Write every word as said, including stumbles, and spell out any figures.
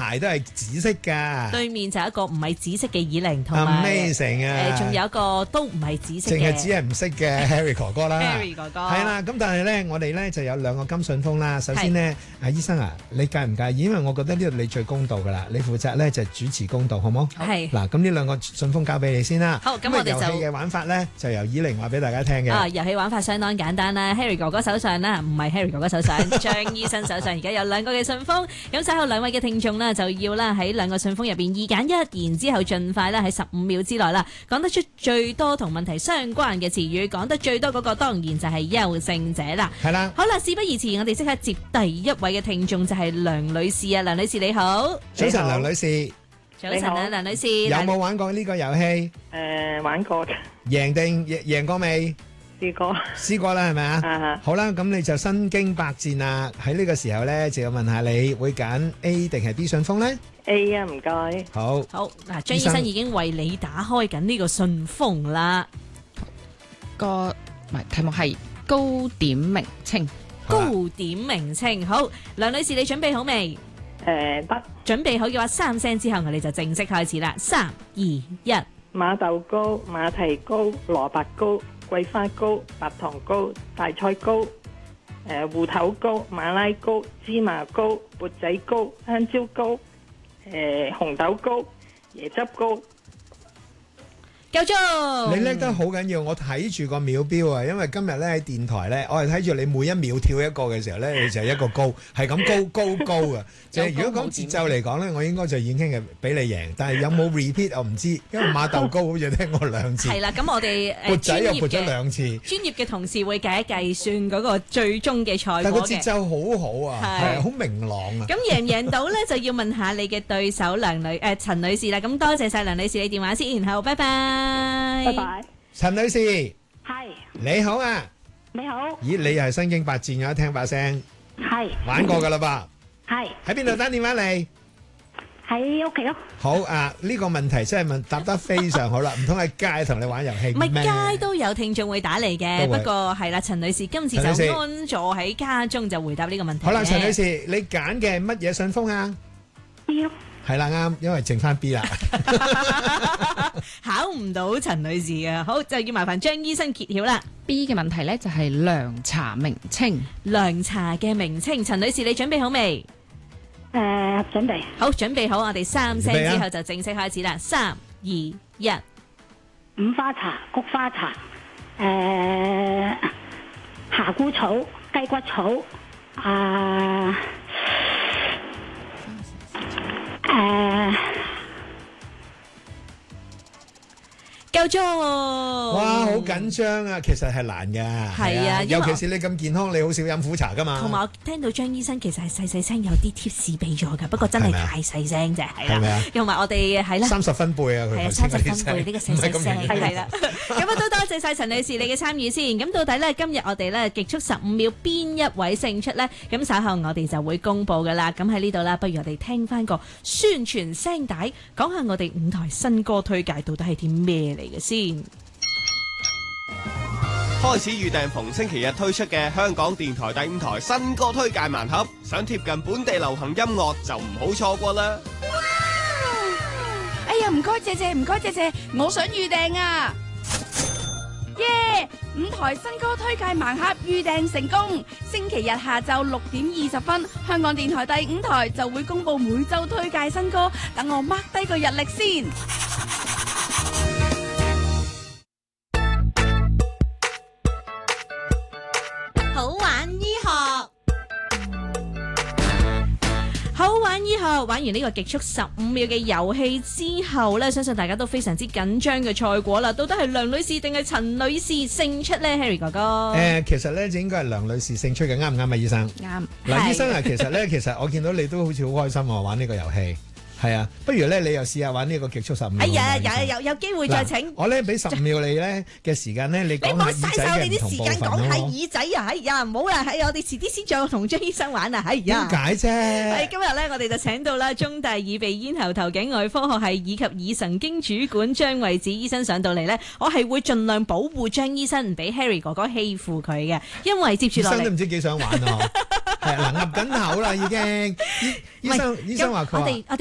排都係紫色㗎。 對面就一個唔係紫色嘅耳鈴，同埋 Amazing 啊！ 誒，仲有一個都唔係紫色嘅， 淨係只係唔識嘅 Harry 哥哥啦。 Harry 哥哥係啦，咁但係咧，我哋咧就有兩個金信封啦。首先咧，阿醫生啊，你介唔介意？因為我覺得呢度你最公道㗎啦，你負責咧就主持公道，好冇？ 係。 嗱，咁呢兩個信封交俾你先啦。 好，咁我哋就遊戲嘅玩法咧，就由以玲話俾大家聽嘅。 啊，遊戲玩法相當簡單啦。Harry 哥哥手上啦，唔係 Harry 哥哥手上，張醫生手上而家有兩個嘅信封。咁稍後兩位嘅聽眾啦，就要啦喺兩個信封入邊二揀一，然之後盡快啦喺十五秒之內啦，講得出最多同問題相關嘅詞語，講得最多嗰個當然就係優勝者啦。 係啦。 好啦，事不宜遲，我哋即刻接第一位嘅聽眾就係梁女士啊，梁女士你好。 早晨，梁女士。 早晨啊，梁女士。 有冇玩過呢個遊戲？ 誒，玩過。 贏定贏贏過未？ 試過。 試過啦，係咪啊？好啦，咁你就身經百戰啦。喺呢個時候咧，就要問下你會揀 A 定係 B 信封咧 ？A 啊，唔該。 好。 好嗱，張醫生已經為你打開緊呢個信封啦。 個唔係題目係糕點名稱。 糕點名稱，好，梁女士你準備好未？ 誒，得。 準備好嘅話，三聲之後我哋就正式開始啦。三、二、一。 馬豆糕、馬蹄糕、蘿蔔糕、桂花糕、白糖糕、大菜糕、誒芋頭糕、馬拉糕、芝麻糕、缽仔糕、香蕉糕、誒紅豆糕、椰汁糕。 夠鐘！ 你叻得好緊要，我睇住個秒錶啊，因為今日咧喺電台咧，我係睇住你每一秒跳一個嘅時候咧，你就係一個高，係咁高高高啊！即係如果講節奏嚟講咧，我應該就已經係俾你贏，但係有冇 repeat 我唔知，因為馬豆糕好似聽過兩次。 係啦，咁我哋誒缽仔又缽咗兩次。 專業嘅同事會計一計算嗰個最終嘅賽果嘅。 但係個節奏好好啊，係好明朗啊。 咁贏唔贏到咧，就要問下你嘅對手梁女誒陳女士啦。咁多謝曬梁女士你電話先，然後拜拜。 拜拜， 陳女士， 係你好啊， 你好， 咦，你又係身經百戰，有得聽把聲， 係玩過噶啦噃， 係喺邊度打電話嚟？ 喺屋企咯。 好啊，呢個問題真係問答得非常好啦，唔通喺街同你玩遊戲咩？ 唔係街都有聽眾會打嚟嘅，不過係啦，陳女士今次就安坐喺家中就回答呢個問題。 好啦，陳女士，你揀嘅乜嘢信封啊 ？B 咯。 係啦，啱，因為剩翻 B 啦。 考唔到陳女士啊，好就要麻煩張醫生揭曉啦。 B 嘅問題呢就係涼茶名稱， 涼茶嘅名稱，陳女士你準備好未？ 誒，準備好，準備好，我哋三聲之後就正式開始啦。三、二、一。 五花茶、菊花茶、誒夏菇草、雞骨草、啊誒。 夠鐘！ 哇，好緊張啊！其實係難噶， 係啊， 尤其是你咁健康，你好少飲苦茶噶嘛。 同埋我聽到張醫生其實係細細聲有啲貼士俾咗噶，不過真係太細聲啫，係啦。同埋我哋係啦， 三十分貝啊，佢係啊，三十分貝呢個細細聲係啦。咁啊都多謝晒陳女士你嘅參與先。咁到底咧今日我哋咧極速十五秒邊一位勝出咧？咁稍後我哋就會公佈噶啦。咁喺呢度啦，不如我哋聽翻個宣傳聲帶，講下我哋五台新歌推介到底係啲咩嚟嘅先。 開始預訂逢星期日推出嘅香港電台第五台新歌推介盲盒，想貼近本地流行音樂就唔好錯過啦！ 哎呀，唔該謝謝，唔該謝謝，我想預訂啊！耶！五台新歌推介盲盒預訂成功，星期日下晝六點二十分，香港電台第五台就會公佈每週推介新歌，等我 mark 低個日曆先。 好玩醫學，好玩醫學，玩完呢個極速十五秒嘅遊戲之後咧，相信大家都非常之緊張嘅賽果啦。到底係梁女士定係陳女士勝出咧 ？Harry 哥哥， 誒，其實咧就應該係梁女士勝出嘅，啱唔啱啊？醫生， 啱。 嗱，醫生啊，其實咧，其實我見到你都好似好開心喎，玩呢個遊戲。係啊，不如咧你又試下玩呢個極速十五秒。 哎呀，有有有機會再請。 我咧俾十五秒你咧嘅時間咧，你講下耳仔嘅唔同部分咯。 講下耳仔啊，哎呀，唔好啦，係我哋遲啲先再同張醫生玩啊，哎呀。 點解啫？ 係今日咧，我哋就請到啦中大耳鼻咽喉頭頸外科學系以及耳神經主管張惠子醫生上到嚟咧，我係會盡量保護張醫生，唔俾 Harry 哥哥欺負佢嘅，因為接住落嚟。醫生都唔知幾想玩啊！係啊，嗱，岌緊口啦已經。醫醫生醫生話佢話。